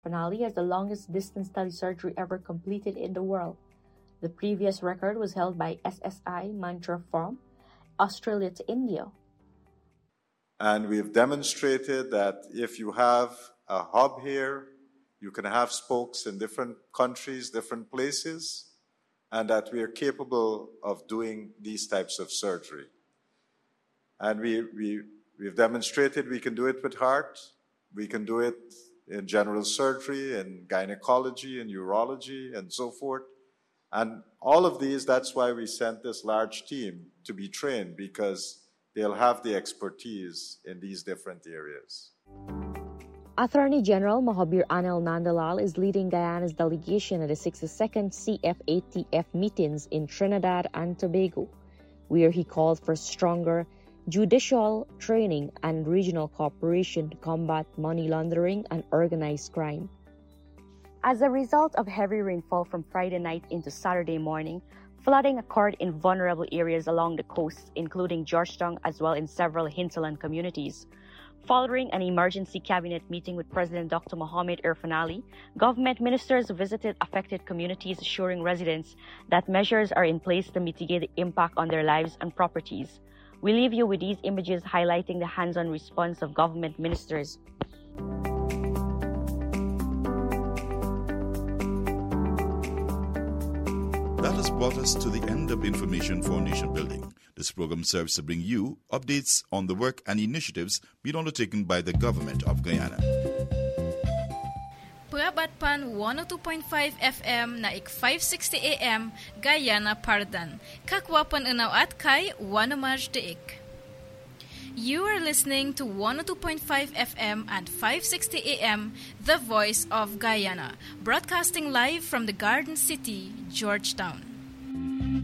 Finale has the longest distance telesurgery ever completed in the world. The previous record was held by SSI Mantra from Australia to India. And we've demonstrated that if you have a hub here, you can have spokes in different countries, different places, and that we are capable of doing these types of surgery. And we've demonstrated we can do it with heart, we can do it in general surgery, in gynecology, in urology, and so forth. And all of these, that's why we sent this large team to be trained, because they'll have the expertise in these different areas. Attorney General Mahabir Anil Nandalal is leading Guyana's delegation at the 62nd CFATF meetings in Trinidad and Tobago, where he called for stronger judicial training and regional cooperation to combat money laundering and organized crime. As a result of heavy rainfall from Friday night into Saturday morning, flooding occurred in vulnerable areas along the coast, including Georgetown as well in several hinterland communities. Following an emergency cabinet meeting with President Dr. Mohamed Irfaan Ali, government ministers visited affected communities, assuring residents that measures are in place to mitigate the impact on their lives and properties. We leave you with these images highlighting the hands-on response of government ministers. That has brought us to the end of Information for Nation Building. This program serves to bring you updates on the work and initiatives being undertaken by the government of Guyana. Prabatpan 102.5 FM na ik 560 AM Guyana Pardan. Kakwapan unaw at kay Wanamaj Deik. You are listening to 102.5 FM and 560 AM, The Voice of Guyana, broadcasting live from the Garden City, Georgetown.